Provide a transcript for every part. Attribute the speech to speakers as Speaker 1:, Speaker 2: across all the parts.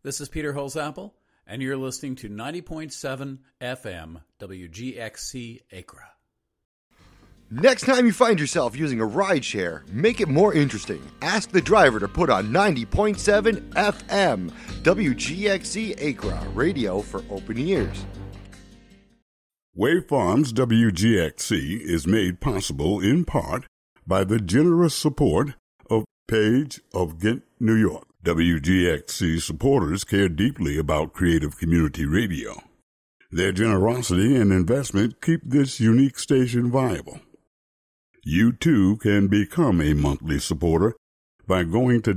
Speaker 1: This is Peter Holzapfel, and you're listening to 90.7 FM WGXC Acra.
Speaker 2: Next time you find yourself using a rideshare, make it more interesting. Ask the driver to put on 90.7 FM WGXC Acra, radio for open ears.
Speaker 3: Wave Farms WGXC is made possible in part by the generous support of Page of Ghent, New York. WGXC supporters care deeply about creative community radio. Their generosity and investment keep this unique station viable. You too can become a monthly supporter by going to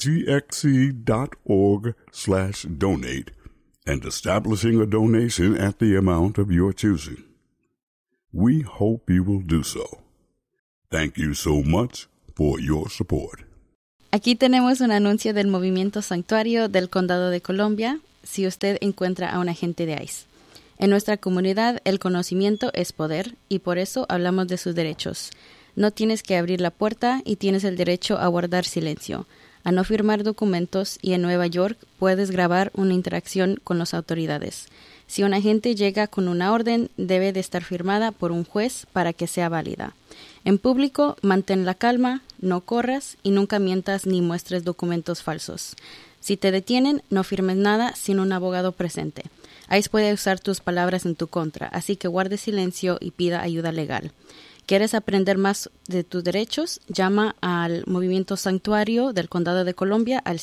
Speaker 3: wgxc.org/donate and establishing a donation at the amount of your choosing. We hope you will do so. Thank you so much for your support.
Speaker 4: Aquí tenemos un anuncio del Movimiento Santuario del Condado de Columbia si usted encuentra a un agente de ICE. En nuestra comunidad, el conocimiento es poder y por eso hablamos de sus derechos. No tienes que abrir la puerta y tienes el derecho a guardar silencio, a no firmar documentos y en Nueva York puedes grabar una interacción con las autoridades. Si un agente llega con una orden, debe de estar firmada por un juez para que sea válida. En público, mantén la calma, no corras y nunca mientas ni muestres documentos falsos. Si te detienen, no firmes nada sin un abogado presente. ICE puede usar tus palabras en tu contra, así que guarde silencio y pida ayuda legal. ¿Quieres aprender más de tus derechos? Llama al Movimiento Santuario del Condado de Columbia al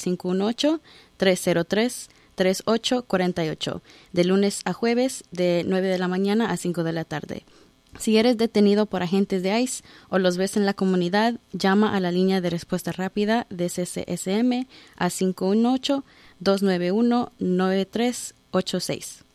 Speaker 4: 518-303-3848, de lunes a jueves de 9 de la mañana a 5 de la tarde. Si eres detenido por agentes de ICE o los ves en la comunidad, llama a la línea de respuesta rápida de CCSM a 518-291-9386.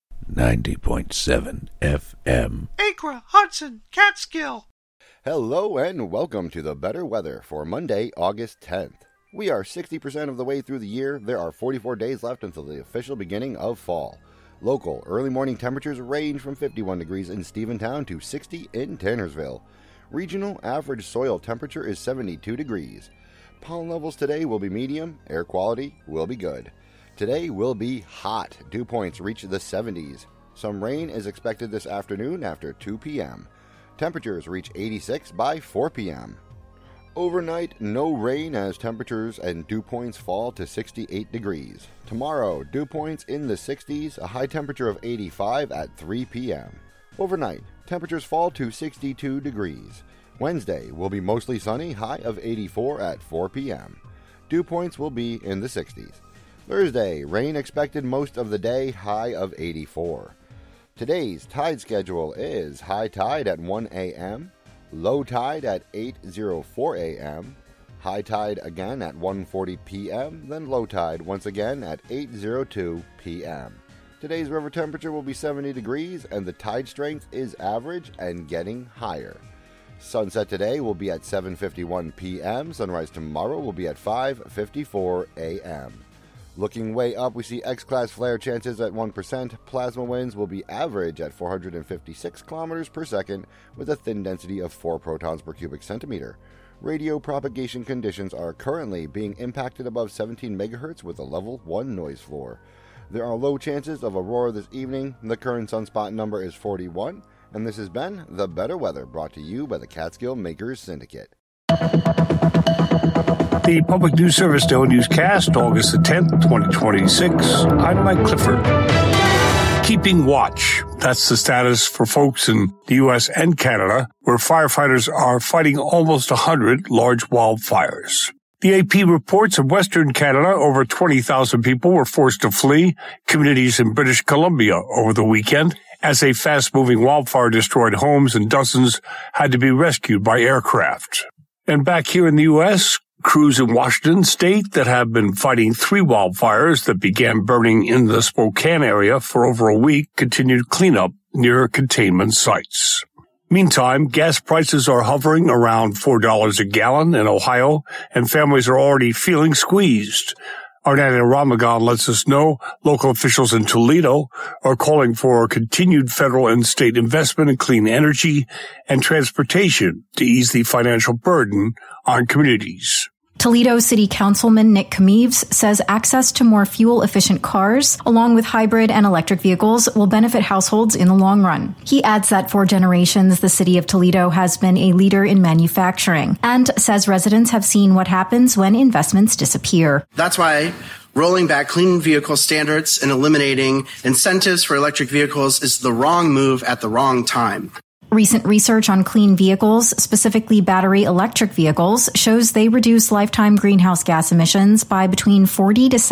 Speaker 5: 90.7 FM.
Speaker 6: Acra, Hudson, Catskill.
Speaker 2: Hello and welcome to the Better Weather for Monday, August 10th. We are 60% of the way through the year. There are 44 days left until the official beginning of fall. Local early morning temperatures range from 51 degrees in Stephentown to 60 in Tannersville. Regional average soil temperature is 72 degrees. Pollen levels today will be medium. Air quality will be good. Today will be hot. Dew points reach the 70s. Some rain is expected this afternoon after 2 p.m. Temperatures reach 86 by 4 p.m. Overnight, no rain as temperatures and dew points fall to 68 degrees. Tomorrow, dew points in the 60s, a high temperature of 85 at 3 p.m. Overnight, temperatures fall to 62 degrees. Wednesday will be mostly sunny, high of 84 at 4 p.m. Dew points will be in the 60s. Thursday, rain expected most of the day, high of 84. Today's tide schedule is high tide at 1 a.m., low tide at 8:04 a.m., high tide again at 1:40 p.m., then low tide once again at 8:02 p.m. Today's river temperature will be 70 degrees and the tide strength is average and getting higher. Sunset today will be at 7:51 p.m., sunrise tomorrow will be at 5:54 a.m. Looking way up, we see X-class flare chances at 1%. Plasma winds will be average at 456 kilometers per second with a thin density of 4 protons per cubic centimeter. Radio propagation conditions are currently being impacted above 17 megahertz with a level 1 noise floor. There are low chances of aurora this evening. The current sunspot number is 41. And this has been The Better Weather, brought to you by the Catskill Makers Syndicate.
Speaker 7: The Public News Service Daily Newscast, August the 10th, 2026. I'm Mike Clifford. Keeping watch. That's the status for folks in the U.S. and Canada, where firefighters are fighting almost 100 large wildfires. The AP reports in Western Canada, over 20,000 people were forced to flee communities in British Columbia over the weekend as a fast-moving wildfire destroyed homes and dozens had to be rescued by aircraft. And back here in the U.S., crews in Washington state that have been fighting 3 wildfires that began burning in the Spokane area for over a week continued cleanup near containment sites. Meantime, gas prices are hovering around $4 a gallon in Ohio, and families are already feeling squeezed. Arnetta Ramagan lets us know local officials in Toledo are calling for continued federal and state investment in clean energy and transportation to ease the financial burden on communities.
Speaker 5: Toledo City Councilman Nick Kameeves says access to more fuel-efficient cars, along with hybrid and electric vehicles, will benefit households in the long run. He adds that for generations, the city of Toledo has been a leader in manufacturing, and says residents have seen what happens when investments disappear.
Speaker 8: That's why rolling back clean vehicle standards and eliminating incentives for electric vehicles is the wrong move at the wrong time.
Speaker 5: Recent research on clean vehicles, specifically battery electric vehicles, shows they reduce lifetime greenhouse gas emissions by between 40 to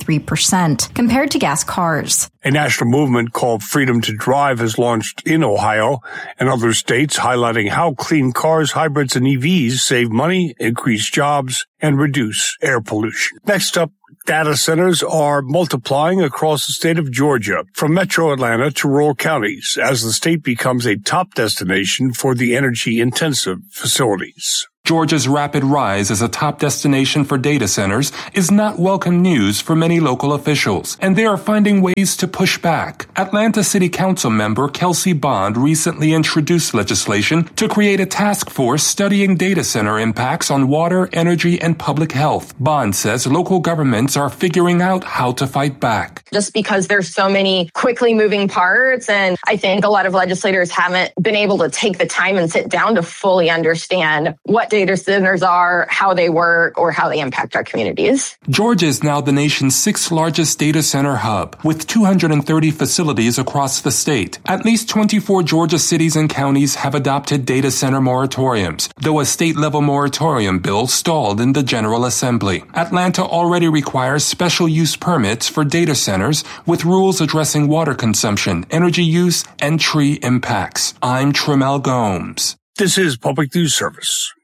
Speaker 5: 73% compared to gas cars.
Speaker 7: A national movement called Freedom to Drive has launched in Ohio and other states, highlighting how clean cars, hybrids, and EVs save money, increase jobs, and reduce air pollution. Next up, data centers are multiplying across the state of Georgia, from metro Atlanta to rural counties, as the state becomes a top destination for the energy-intensive facilities.
Speaker 9: Georgia's rapid rise as a top destination for data centers is not welcome news for many local officials, and they are finding ways to push back. Atlanta City Council member Kelsey Bond recently introduced legislation to create a task force studying data center impacts on water, energy, and public health. Bond says local governments are figuring out how to fight back.
Speaker 10: Just because there's so many quickly moving parts, and I think a lot of legislators haven't been able to take the time and sit down to fully understand what data centers are, how they work, or how they impact our communities.
Speaker 9: Georgia is now the nation's 6th largest data center hub, with 230 facilities across the state. At least 24 Georgia cities and counties have adopted data center moratoriums, though a state-level moratorium bill stalled in the General Assembly. Atlanta already requires special use permits for data centers, with rules addressing water consumption, energy use, and tree impacts. I'm Tremel Gomes.
Speaker 7: This is Public News Service.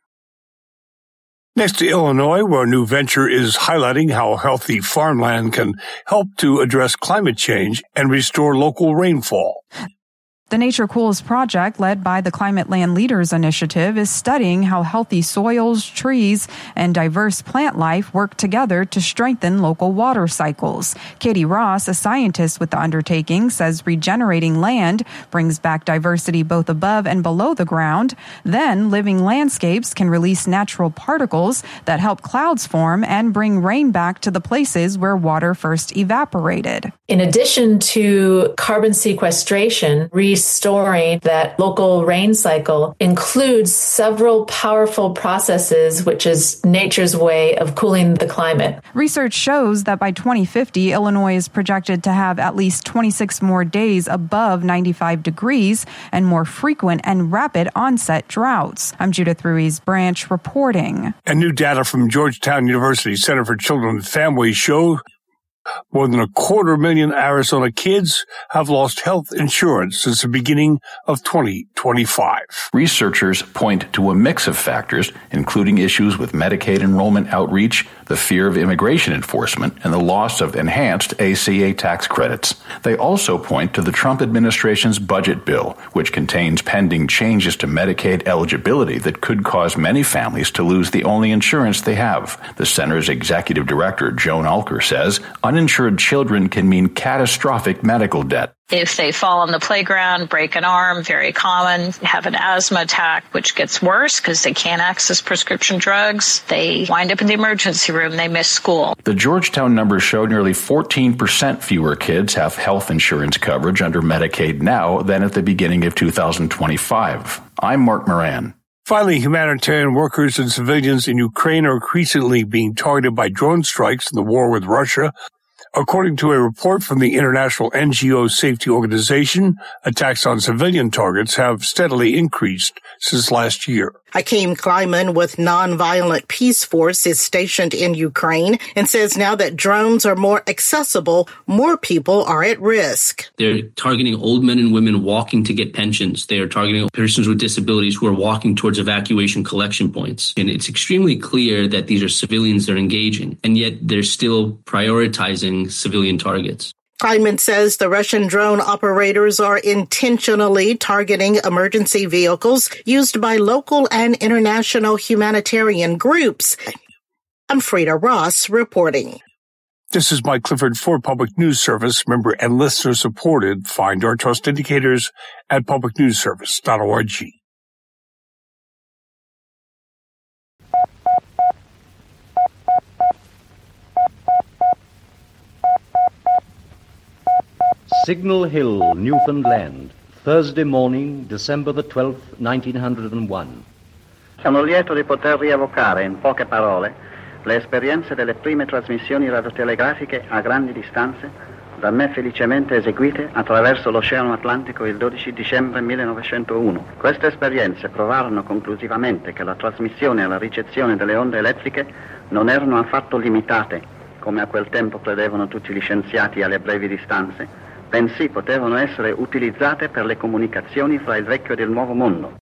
Speaker 7: Next to Illinois, where a new venture is highlighting how healthy farmland can help to address climate change and restore local rainfall.
Speaker 11: The Nature Cools project, led by the Climate Land Leaders Initiative, is studying how healthy soils, trees, and diverse plant life work together to strengthen local water cycles. Katie Ross, a scientist with the undertaking, says regenerating land brings back diversity both above and below the ground. Then, living landscapes can release natural particles that help clouds form and bring rain back to the places where water first evaporated.
Speaker 12: In addition to carbon sequestration, restoring that local rain cycle includes several powerful processes, which is nature's way of cooling the climate.
Speaker 11: Research shows that by 2050, Illinois is projected to have at least 26 more days above 95 degrees and more frequent and rapid onset droughts. I'm Judith Ruiz Branch reporting.
Speaker 7: And new data from Georgetown University Center for Children and Families show more than 250,000 Arizona kids have lost health insurance since the beginning of 2025.
Speaker 1: Researchers point to a mix of factors, including issues with Medicaid enrollment outreach, the fear of immigration enforcement, and the loss of enhanced ACA tax credits. They also point to the Trump administration's budget bill, which contains pending changes to Medicaid eligibility that could cause many families to lose the only insurance they have. The center's executive director, Joan Alker, says uninsured children can mean catastrophic medical debt.
Speaker 13: If they fall on the playground, break an arm, very common, have an asthma attack, which gets worse because they can't access prescription drugs, they wind up in the emergency room, they miss school.
Speaker 1: The Georgetown numbers show nearly 14% fewer kids have health insurance coverage under Medicaid now than at the beginning of 2025. I'm Mark Moran.
Speaker 7: Finally, humanitarian workers and civilians in Ukraine are increasingly being targeted by drone strikes in the war with Russia. According to a report from the International NGO Safety Organization, attacks on civilian targets have steadily increased since last year.
Speaker 14: Hakeem Kleiman with Nonviolent Peace Force is stationed in Ukraine and says now that drones are more accessible, more people are at risk.
Speaker 15: They're targeting old men and women walking to get pensions. They are targeting persons with disabilities who are walking towards evacuation collection points. And it's extremely clear that these are civilians they're engaging, and yet they're still prioritizing civilian targets.
Speaker 14: Kleiman says the Russian drone operators are intentionally targeting emergency vehicles used by local and international humanitarian groups. I'm Frida Ross reporting.
Speaker 7: This is Mike Clifford for Public News Service, member and listener supported. Find our trust indicators at publicnewsservice.org.
Speaker 16: Signal Hill, Newfoundland, Thursday morning, December the 12th, 1901.
Speaker 17: Sono lieto di poter rievocare in poche parole le esperienze delle prime trasmissioni radiotelegrafiche a grandi distanze da me felicemente eseguite attraverso l'Oceano Atlantico il 12 dicembre 1901. Queste esperienze provarono conclusivamente che la trasmissione e la ricezione delle onde elettriche non erano affatto limitate, come a quel tempo credevano tutti gli scienziati, alle brevi distanze, bensì potevano essere utilizzate per le comunicazioni fra il vecchio ed il nuovo mondo.